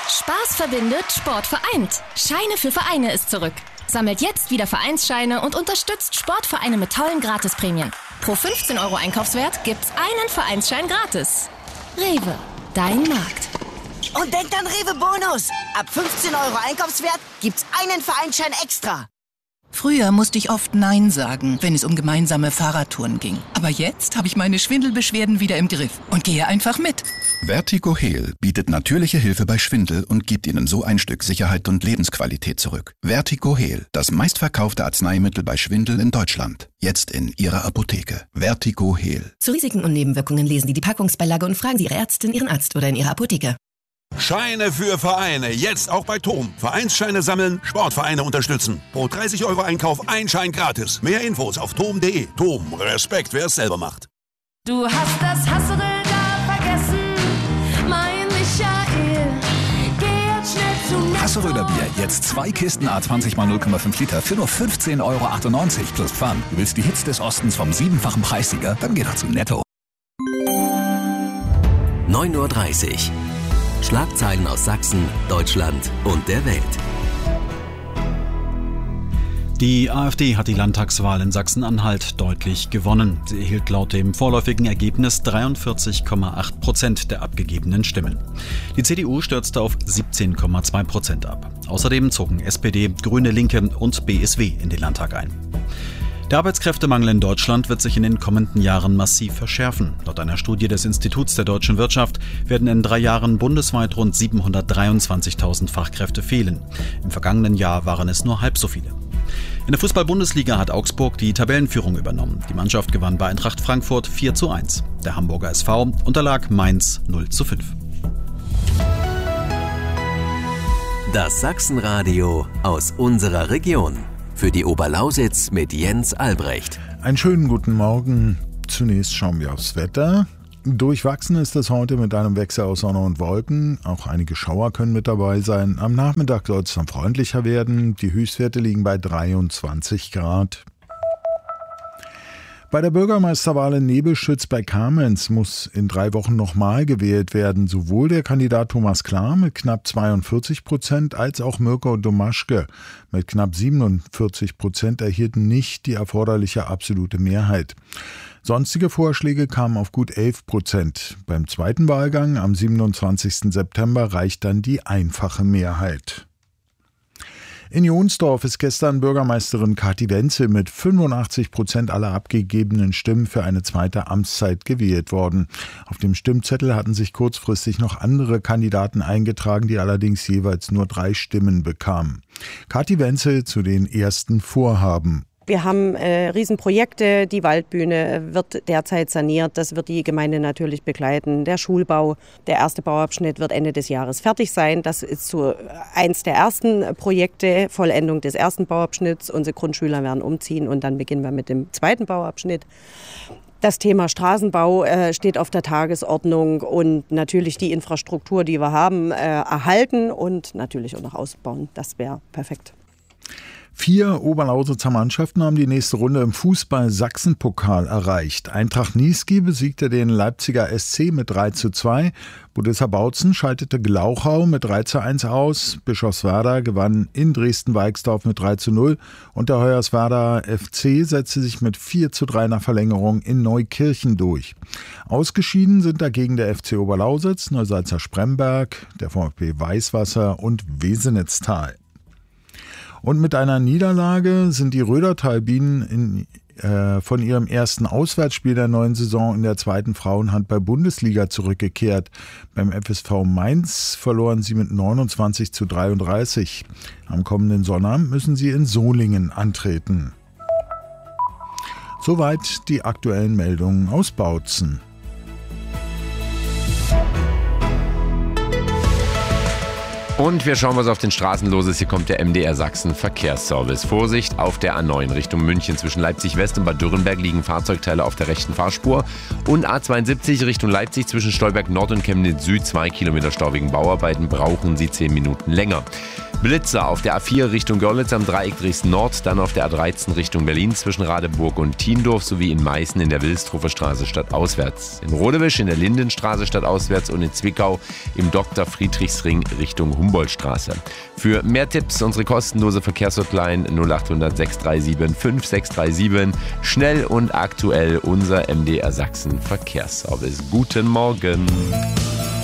Spaß verbindet, Sport vereint. Scheine für Vereine ist zurück. Sammelt jetzt wieder Vereinsscheine und unterstützt Sportvereine mit tollen Gratisprämien. Pro 15 € Einkaufswert gibt's einen Vereinsschein gratis. Rewe, dein Markt. Und denkt an Rewe Bonus. Ab 15 € Einkaufswert gibt's einen Vereinsschein extra. Früher musste ich oft Nein sagen, wenn es um gemeinsame Fahrradtouren ging. Aber jetzt habe ich meine Schwindelbeschwerden wieder im Griff und gehe einfach mit. Vertigo Heal bietet natürliche Hilfe bei Schwindel und gibt Ihnen so ein Stück Sicherheit und Lebensqualität zurück. Vertigo Heal, das meistverkaufte Arzneimittel bei Schwindel in Deutschland. Jetzt in Ihrer Apotheke. Vertigo Heal. Zu Risiken und Nebenwirkungen lesen Sie die Packungsbeilage und fragen Sie Ihre Ärztin, Ihren Arzt oder in Ihrer Apotheke. Scheine für Vereine, jetzt auch bei TOM. Vereinsscheine sammeln, Sportvereine unterstützen. Pro 30 € Einkauf ein Schein gratis. Mehr Infos auf tom.de. TOM, Respekt, wer es selber macht. Du hast das Hasserl da vergessen, mein Michael. Geh jetzt schnell zu Netto. Hasseröder Bier, jetzt 2 Kisten A20 x 0,5 Liter für nur 15,98 € plus Pfand. Du willst die Hits des Ostens vom 7-fachen Preissieger? Dann geh doch zu Netto. 9:30 Uhr. Schlagzeilen aus Sachsen, Deutschland und der Welt. Die AfD hat die Landtagswahl in Sachsen-Anhalt deutlich gewonnen. Sie erhielt laut dem vorläufigen Ergebnis 43,8% der abgegebenen Stimmen. Die CDU stürzte auf 17,2% ab. Außerdem zogen SPD, Grüne, Linke und BSW in den Landtag ein. Der Arbeitskräftemangel in Deutschland wird sich in den kommenden Jahren massiv verschärfen. Laut einer Studie des Instituts der deutschen Wirtschaft werden in 3 Jahren bundesweit rund 723.000 Fachkräfte fehlen. Im vergangenen Jahr waren es nur halb so viele. In der Fußball-Bundesliga hat Augsburg die Tabellenführung übernommen. Die Mannschaft gewann bei Eintracht Frankfurt 4:1. Der Hamburger SV unterlag Mainz 0:5. Das Sachsenradio aus unserer Region. Für die Oberlausitz mit Jens Albrecht. Einen schönen guten Morgen. Zunächst schauen wir aufs Wetter. Durchwachsen ist es heute mit einem Wechsel aus Sonne und Wolken. Auch einige Schauer können mit dabei sein. Am Nachmittag soll es dann freundlicher werden. Die Höchstwerte liegen bei 23 Grad. Bei der Bürgermeisterwahl in Nebelschütz bei Kamenz muss in 3 Wochen nochmal gewählt werden. Sowohl der Kandidat Thomas Klar mit knapp 42% als auch Mirko Domaschke mit knapp 47% erhielten nicht die erforderliche absolute Mehrheit. Sonstige Vorschläge kamen auf gut 11%. Beim zweiten Wahlgang am 27. September reicht dann die einfache Mehrheit. In Jonsdorf ist gestern Bürgermeisterin Kathi Wenzel mit 85% aller abgegebenen Stimmen für eine zweite Amtszeit gewählt worden. Auf dem Stimmzettel hatten sich kurzfristig noch andere Kandidaten eingetragen, die allerdings jeweils nur 3 Stimmen bekamen. Kathi Wenzel zu den ersten Vorhaben. Wir haben Riesenprojekte, die Waldbühne wird derzeit saniert, das wird die Gemeinde natürlich begleiten. Der Schulbau, der erste Bauabschnitt wird Ende des Jahres fertig sein. Das ist so eins der ersten Projekte, Vollendung des ersten Bauabschnitts. Unsere Grundschüler werden umziehen und dann beginnen wir mit dem zweiten Bauabschnitt. Das Thema Straßenbau steht auf der Tagesordnung und natürlich die Infrastruktur, die wir haben, erhalten und natürlich auch noch ausbauen. Das wäre perfekt. 4 Oberlausitzer Mannschaften haben die nächste Runde im Fußball-Sachsen-Pokal erreicht. Eintracht Niesky besiegte den Leipziger SC mit 3:2. Budissa Bautzen schaltete Glauchau mit 3:1 aus. Bischofswerda gewann in Dresden-Weixdorf mit 3:0. Und der Hoyerswerda FC setzte sich mit 4:3 nach Verlängerung in Neukirchen durch. Ausgeschieden sind dagegen der FC Oberlausitz, Neusalzer Spremberg, der VfB Weißwasser und Wesenetztal. Und mit einer Niederlage sind die Rödertal-Bienen von ihrem ersten Auswärtsspiel der neuen Saison in der 2. Frauenhandball-Bundesliga zurückgekehrt. Beim FSV Mainz verloren sie mit 29:33. Am kommenden Sonnabend müssen sie in Solingen antreten. Soweit die aktuellen Meldungen aus Bautzen. Und wir schauen, was auf den Straßen los ist. Hier kommt der MDR Sachsen Verkehrsservice. Vorsicht, auf der A9 Richtung München. Zwischen Leipzig West und Bad Dürrenberg liegen Fahrzeugteile auf der rechten Fahrspur. Und A72 Richtung Leipzig zwischen Stolberg Nord und Chemnitz Süd. 2 Kilometer Stau wegen Bauarbeiten, brauchen Sie 10 Minuten länger. Blitzer auf der A4 Richtung Görlitz am Dreieck Dresden Nord, dann auf der A13 Richtung Berlin zwischen Radeburg und Tiendorf sowie in Meißen in der Wilstrofer Straße stadtauswärts. In Rodewisch in der Lindenstraße stadtauswärts und in Zwickau im Dr. Friedrichsring Richtung Humboldtstraße. Für mehr Tipps unsere kostenlose Verkehrshotline 0800 637 5637. Schnell und aktuell unser MDR Sachsen Verkehrsservice. Guten Morgen.